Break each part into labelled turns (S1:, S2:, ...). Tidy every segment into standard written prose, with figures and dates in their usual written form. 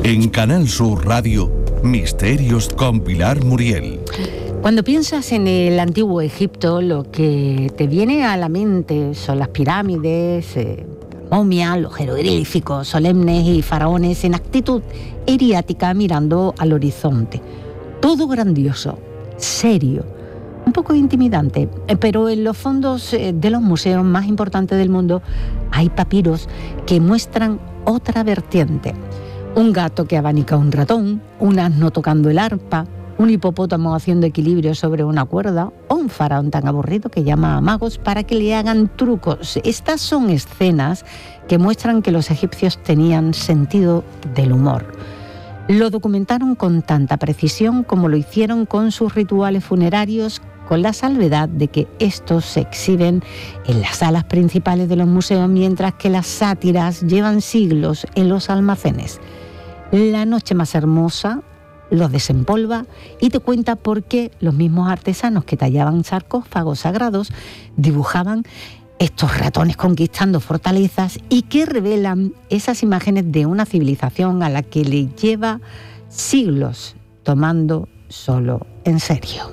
S1: En Canal Sur Radio, Misterios con Pilar Muriel.
S2: Cuando piensas en el antiguo Egipto, lo que te viene a la mente son las pirámides, momias, los jeroglíficos solemnes y faraones en actitud eriática mirando al horizonte. Todo grandioso, serio, un poco intimidante, pero en los fondos de los museos más importantes del mundo hay papiros que muestran otra vertiente. Un gato que abanica un ratón, un asno tocando el arpa, un hipopótamo haciendo equilibrio sobre una cuerda o un faraón tan aburrido que llama a magos para que le hagan trucos. Estas son escenas que muestran que los egipcios tenían sentido del humor. Lo documentaron con tanta precisión como lo hicieron con sus rituales funerarios, con la salvedad de que estos se exhiben en las salas principales de los museos, mientras que las sátiras llevan siglos en los almacenes. La noche más hermosa los desempolva y te cuenta por qué los mismos artesanos que tallaban sarcófagos sagrados dibujaban estos ratones conquistando fortalezas y que revelan esas imágenes de una civilización a la que le lleva siglos tomando solo en serio.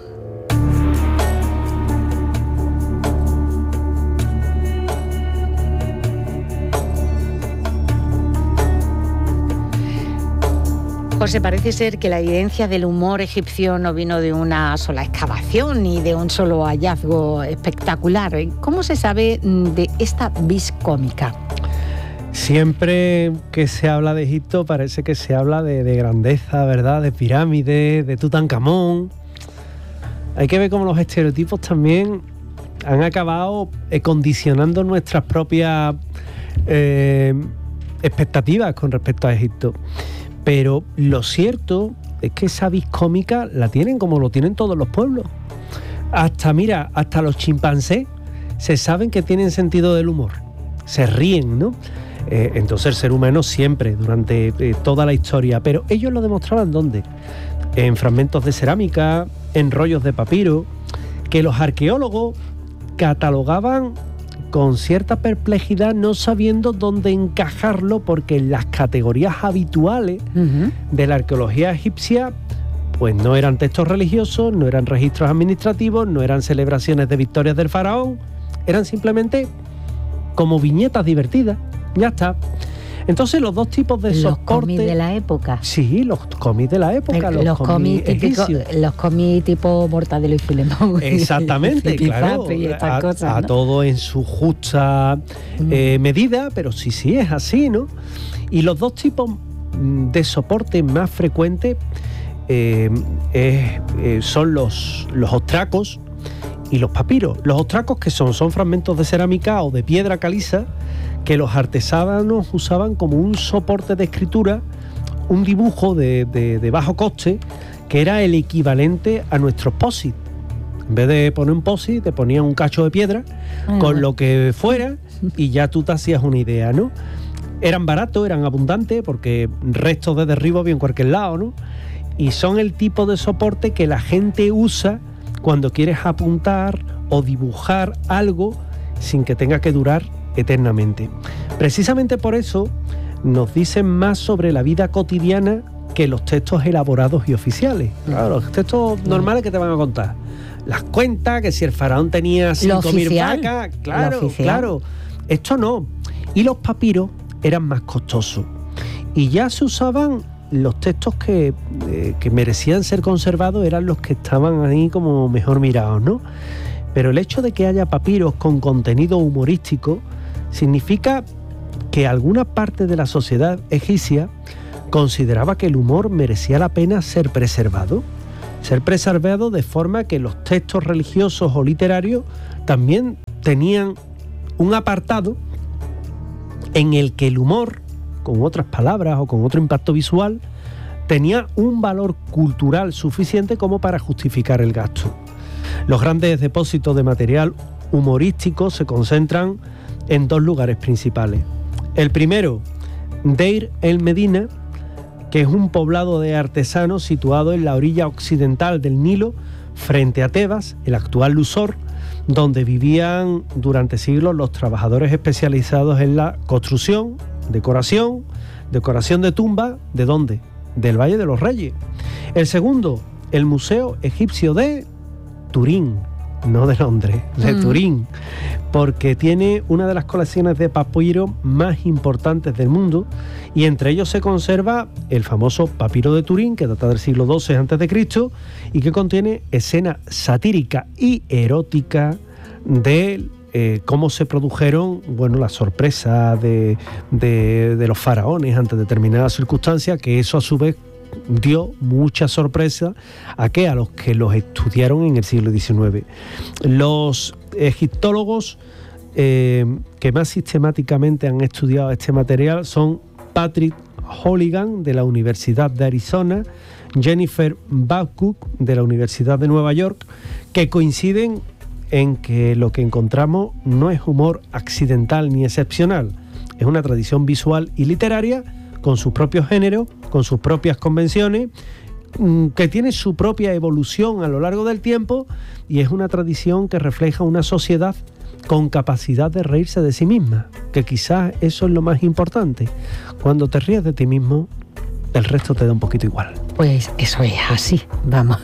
S2: José, parece ser que la evidencia del humor egipcio no vino de una sola excavación ni de un solo hallazgo espectacular. ¿Cómo se sabe de esta vis cómica?
S3: Siempre que se habla de Egipto parece que se habla de grandeza, ¿verdad? De pirámides, de Tutankamón. Hay que ver cómo los estereotipos también han acabado condicionando nuestras propias expectativas con respecto a Egipto. Pero lo cierto es que esa vis cómica la tienen como lo tienen todos los pueblos. Hasta los chimpancés se saben que tienen sentido del humor. Se ríen, ¿no? Entonces el ser humano siempre, durante toda la historia. Pero ellos lo demostraban ¿dónde? En fragmentos de cerámica, en rollos de papiro, que los arqueólogos catalogaban con cierta perplejidad, no sabiendo dónde encajarlo, porque en las categorías habituales de la arqueología egipcia pues no eran textos religiosos, no eran registros administrativos, no eran celebraciones de victorias del faraón, eran simplemente como viñetas divertidas, ya está. Entonces los dos tipos de soporte...
S2: Los cómics de la época.
S3: Sí, los cómics de la época, los cómics egipcios.
S2: Los cómics tipo Mortadelo y Filemón.
S3: Exactamente, claro. A todo en su justa medida, pero sí, es así, ¿no? Y los dos tipos de soporte más frecuentes son los ostracos y los papiros. Los ostracos, que son fragmentos de cerámica o de piedra caliza que los artesanos usaban como un soporte de escritura, un dibujo de bajo coste, que era el equivalente a nuestros POSIT. En vez de poner un POSIT, te ponían un cacho de piedra con lo que fuera y ya tú te hacías una idea, ¿no? Eran baratos, eran abundantes, porque restos de derribo había en cualquier lado, ¿no? Y son el tipo de soporte que la gente usa cuando quieres apuntar o dibujar algo sin que tenga que durar eternamente. Precisamente por eso nos dicen más sobre la vida cotidiana que los textos elaborados y oficiales. Claro, los textos normales que te van a contar. Las cuentas, que si el faraón tenía 5.000 vacas, claro. Esto no. Y los papiros eran más costosos. Y ya se usaban los textos que merecían ser conservados, eran los que estaban ahí como mejor mirados, ¿no? Pero el hecho de que haya papiros con contenido humorístico significa que alguna parte de la sociedad egipcia consideraba que el humor merecía la pena ser preservado de forma que los textos religiosos o literarios también tenían un apartado en el que el humor, con otras palabras o con otro impacto visual, tenía un valor cultural suficiente como para justificar el gasto. Los grandes depósitos de material humorístico se concentran en dos lugares principales. El primero, Deir el Medina, que es un poblado de artesanos situado en la orilla occidental del Nilo, frente a Tebas, el actual Luxor, donde vivían durante siglos los trabajadores especializados en la construcción, decoración, decoración de tumba, ¿de dónde? Del Valle de los Reyes. El segundo, el Museo Egipcio de Turín, no de Londres, de Turín, porque tiene una de las colecciones de papiro más importantes del mundo, y entre ellos se conserva el famoso papiro de Turín, que data del siglo XII a.C. y que contiene escena satírica y erótica de cómo se produjeron, bueno, las sorpresas de los faraones ante determinadas circunstancias, que eso a su vez dio mucha sorpresa a los que los estudiaron en el siglo XIX. Los egiptólogos que más sistemáticamente han estudiado este material son Patrick Holligan de la Universidad de Arizona, Jennifer Babcock de la Universidad de Nueva York, que coinciden en que lo que encontramos no es humor accidental ni excepcional, es una tradición visual y literaria con sus propios géneros, con sus propias convenciones, que tiene su propia evolución a lo largo del tiempo, y es una tradición que refleja una sociedad con capacidad de reírse de sí misma, que quizás eso es lo más importante. Cuando te ríes de ti mismo, el resto te da un poquito igual.
S2: Pues eso es así, vamos,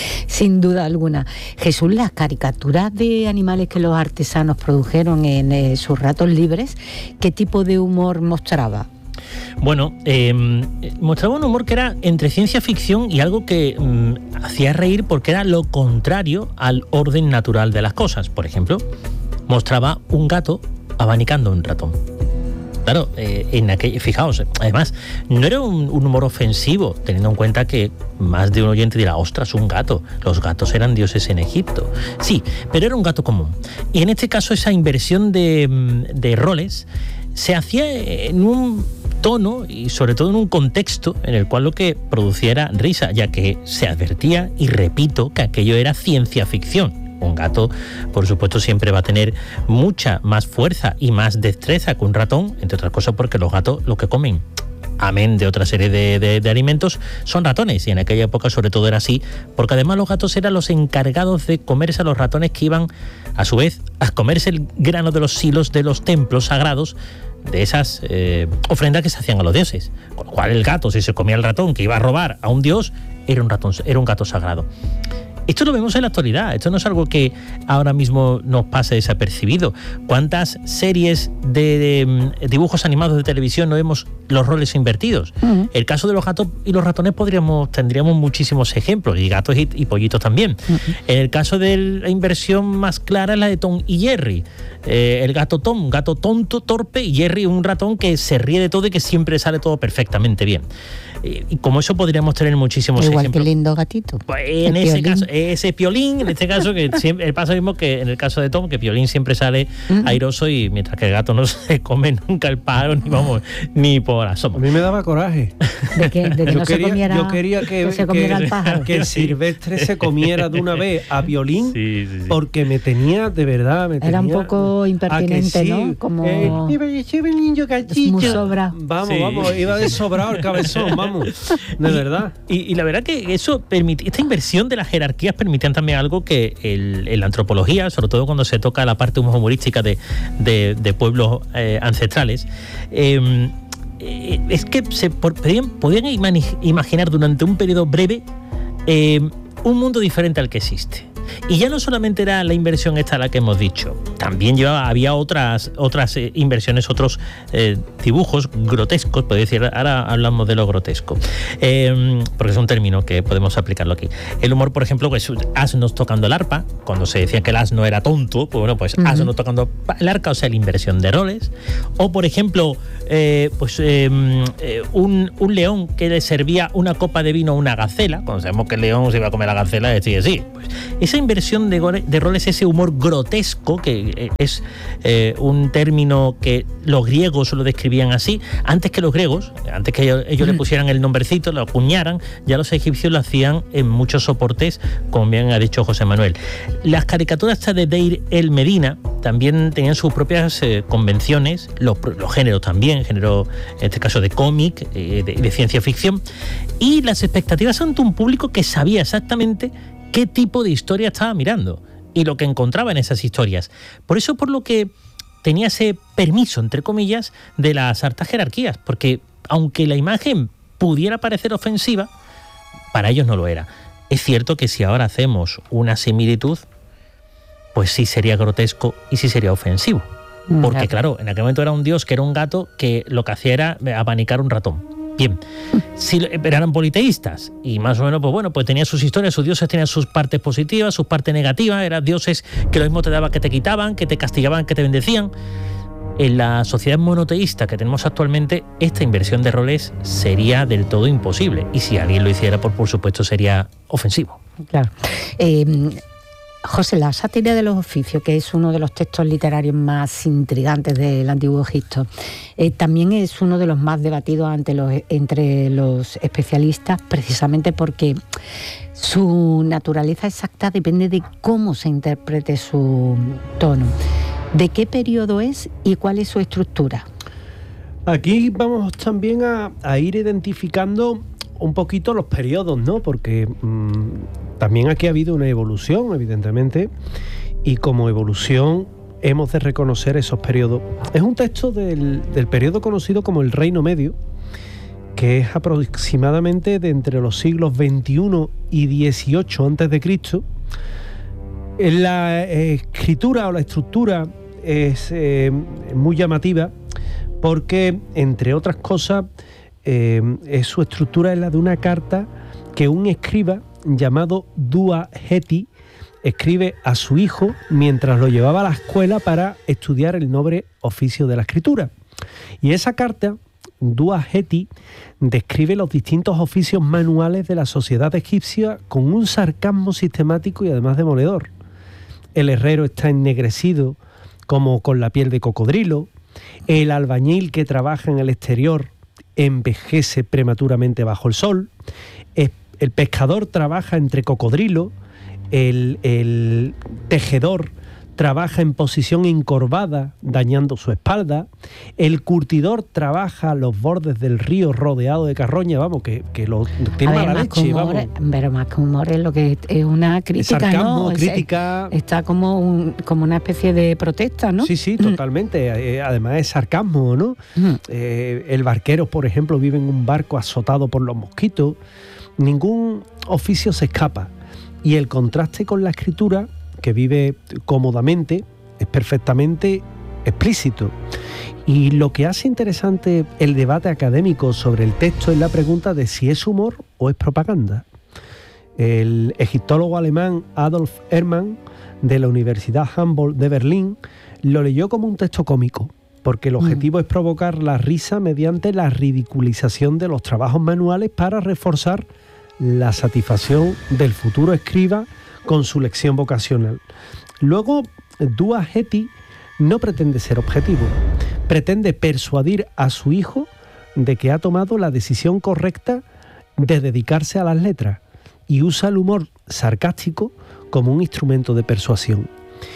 S2: sin duda alguna. Jesús, las caricaturas de animales que los artesanos produjeron en sus ratos libres, ¿qué tipo de humor mostraba?
S4: Bueno, mostraba un humor que era entre ciencia ficción y algo que hacía reír porque era lo contrario al orden natural de las cosas. Por ejemplo, mostraba un gato abanicando a un ratón. Claro, fijaos, además, no era un humor ofensivo, teniendo en cuenta que más de un oyente dirá, ostras, un gato, los gatos eran dioses en Egipto. Sí, pero era un gato común. Y en este caso esa inversión de roles se hacía en un tono y sobre todo en un contexto en el cual lo que producía era risa, ya que se advertía, y repito, que aquello era ciencia ficción. Un gato, por supuesto, siempre va a tener mucha más fuerza y más destreza que un ratón, entre otras cosas porque los gatos lo que comen, amén de otra serie de alimentos, son ratones, y en aquella época sobre todo era así, porque además los gatos eran los encargados de comerse a los ratones, que iban a su vez a comerse el grano de los silos de los templos sagrados, de esas ofrendas que se hacían a los dioses. Con lo cual el gato, si se comía el ratón que iba a robar a un dios, era un gato sagrado. Esto lo vemos en la actualidad, esto no es algo que ahora mismo nos pase desapercibido. ¿Cuántas series de dibujos animados de televisión no vemos los roles invertidos? El caso de los gatos y los ratones tendríamos muchísimos ejemplos, y gatos y pollitos también. En el caso de la inversión más clara es la de Tom y Jerry. El gato Tom, un gato tonto, torpe, y Jerry, un ratón que se ríe de todo y que siempre sale todo perfectamente bien. Y como eso podríamos tener muchísimos ejemplos.
S2: Igual que lindo gatito.
S4: Pues en ese caso, ese Piolín, en este caso, que siempre pasa mismo que en el caso de Tom, que Piolín siempre sale airoso, y mientras que el gato no se come nunca el pájaro, ni por asomo.
S3: A mí me daba coraje.
S2: De que no se comiera,
S3: yo quería que
S2: se comiera el pájaro.
S3: Que Silvestre se comiera de una vez a Piolín, sí. Porque me tenía, de verdad,
S2: era un poco impertinente, sí, ¿no? Como
S3: iba el niño gallito.
S2: Muy sobra.
S3: Vamos, iba de sobrado el cabezón, vamos. De verdad.
S4: Y la verdad que eso esta inversión de las jerarquías permitían también algo que en la antropología, sobre todo cuando se toca la parte humorística de pueblos ancestrales, es que podían imaginar durante un periodo breve un mundo diferente al que existe. Y ya no solamente era la inversión esta la que hemos dicho, también había otras inversiones, otros dibujos grotescos, puedo decir, ahora hablamos de lo grotesco, porque es un término que podemos aplicarlo aquí. El humor, por ejemplo, pues asnos tocando el arpa, cuando se decía que el asno era tonto, pues bueno, pues asnos tocando el arpa, o sea, la inversión de roles. O, por ejemplo, un león que le servía una copa de vino a una gacela, cuando sabemos que el león se iba a comer la gacela, decía sí, pues esa inversión de roles, ese humor grotesco, que es un término que los griegos lo describían así. Antes que los griegos, antes que ellos le pusieran el nombrecito, lo acuñaran, ya los egipcios lo hacían en muchos soportes, como bien ha dicho José Manuel. Las caricaturas de Deir el Medina también tenían sus propias convenciones, los géneros también, género en este caso de cómic, de ciencia ficción, y las expectativas ante un público que sabía exactamente qué tipo de historia estaba mirando y lo que encontraba en esas historias. Por eso, por lo que tenía ese permiso, entre comillas, de las altas jerarquías, porque aunque la imagen pudiera parecer ofensiva, para ellos no lo era. Es cierto que si ahora hacemos una similitud, pues sí sería grotesco y sí sería ofensivo. Porque claro, en aquel momento era un dios que era un gato que lo que hacía era abanicar un ratón. Bien, si eran politeístas y más o menos, pues bueno, pues tenían sus historias, sus dioses tenían sus partes positivas, sus partes negativas, eran dioses que lo mismo te daban que te quitaban, que te castigaban, que te bendecían. En la sociedad monoteísta que tenemos actualmente, esta inversión de roles sería del todo imposible. Y si alguien lo hiciera, por supuesto, sería ofensivo.
S2: Claro. José, la sátira de los oficios, que es uno de los textos literarios más intrigantes del Antiguo Egipto, también es uno de los más debatidos entre los especialistas, precisamente porque su naturaleza exacta depende de cómo se interprete su tono. ¿De qué periodo es y cuál es su estructura?
S3: Aquí vamos también a ir identificando un poquito los periodos, ¿no? Porque también aquí ha habido una evolución, evidentemente, y como evolución hemos de reconocer esos periodos. Es un texto del periodo conocido como el Reino Medio, que es aproximadamente de entre los siglos XXI y XVIII a.C. La escritura o la estructura es muy llamativa porque, entre otras cosas, su estructura es la de una carta que un escriba llamado Dua Heti escribe a su hijo mientras lo llevaba a la escuela para estudiar el noble oficio de la escritura. Y esa carta, Dua Heti, describe los distintos oficios manuales de la sociedad egipcia con un sarcasmo sistemático y además demoledor. El herrero está ennegrecido como con la piel de cocodrilo, el albañil que trabaja en el exterior envejece prematuramente bajo el sol, el pescador trabaja entre cocodrilo, el tejedor trabaja en posición encorvada, dañando su espalda, el curtidor trabaja a los bordes del río rodeado de carroña, vamos, que lo tiene mala leche, vamos.
S2: Pero más que humor es lo que es una crítica,
S3: sarcasmo,
S2: ¿no?
S3: crítica.
S2: Está como una especie de protesta, ¿no?
S3: Sí, totalmente. Además es sarcasmo, ¿no? El barquero, por ejemplo, vive en un barco azotado por los mosquitos. Ningún oficio se escapa. Y el contraste con la escritura, que vive cómodamente, es perfectamente explícito. Y lo que hace interesante el debate académico sobre el texto es la pregunta de si es humor o es propaganda. El egiptólogo alemán Adolf Erman, de la Universidad Humboldt de Berlín, lo leyó como un texto cómico, porque el objetivo es provocar la risa mediante la ridiculización de los trabajos manuales para reforzar la satisfacción del futuro escriba con su lección vocacional. Luego, Dua Heti no pretende ser objetivo, pretende persuadir a su hijo de que ha tomado la decisión correcta de dedicarse a las letras y usa el humor sarcástico como un instrumento de persuasión.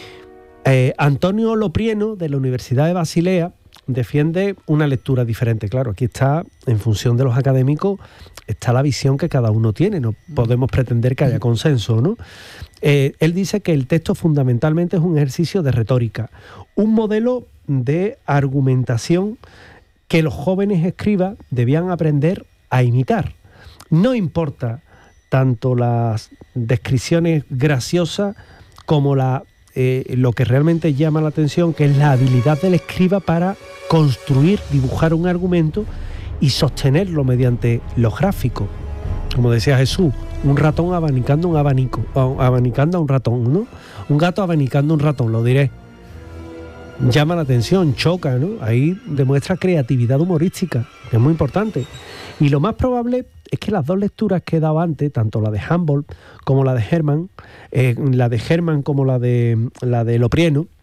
S3: Antonio Loprieno, de la Universidad de Basilea, defiende una lectura diferente. Claro, aquí está, en función de los académicos, está la visión que cada uno tiene. No podemos pretender que haya consenso, ¿no? Él dice que el texto fundamentalmente es un ejercicio de retórica, un modelo de argumentación que los jóvenes escribas debían aprender a imitar. No importa tanto las descripciones graciosas como lo que realmente llama la atención, que es la habilidad del escriba para construir, dibujar un argumento y sostenerlo mediante los gráficos. Como decía Jesús, un ratón abanicando un abanico, abanicando a un ratón, ¿no? Un gato abanicando un ratón, lo diré. Llama la atención, choca, ¿no? Ahí demuestra creatividad humorística, que es muy importante. Y lo más probable es que las dos lecturas que he dado antes, tanto la de Humboldt como la de Herman, como la de Loprieno,